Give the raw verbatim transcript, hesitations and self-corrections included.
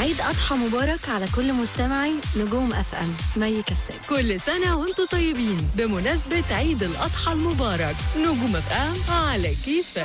عيد أضحى مبارك على كل مستمعي نجوم اف ام. مي كساب. كل سنة وانتم طيبين بمناسبة عيد الأضحى المبارك. نجوم اف ام على كيفك.